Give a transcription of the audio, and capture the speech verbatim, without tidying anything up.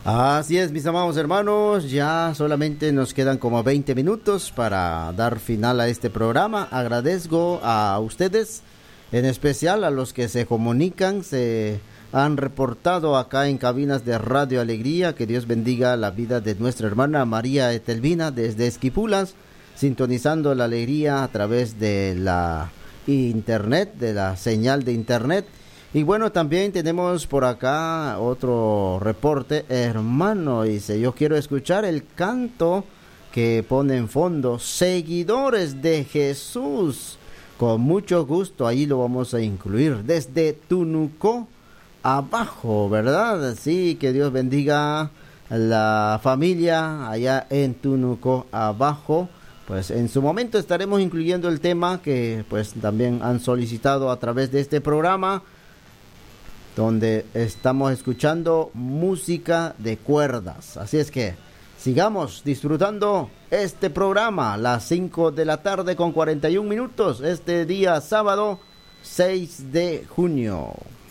Así es, mis amados hermanos, ya solamente nos quedan como veinte minutos para dar final a este programa. Agradezco a ustedes, en especial a los que se comunican, se han reportado acá en cabinas de Radio Alegría. Que Dios bendiga la vida de nuestra hermana María Etelvina desde Esquipulas, sintonizando la alegría a través de la internet, de la señal de internet. Y bueno, también tenemos por acá otro reporte. Hermano, dice, yo quiero escuchar el canto que pone en fondo, Seguidores de Jesús. Con mucho gusto, ahí lo vamos a incluir. Desde Tunuco abajo, ¿verdad? Sí, que Dios bendiga la familia allá en Tunuco abajo. Pues en su momento estaremos incluyendo el tema que pues también han solicitado a través de este programa, donde estamos escuchando música de cuerdas. Así es que sigamos disfrutando este programa, las cinco de la tarde con cuarenta y un minutos, este día sábado seis de junio.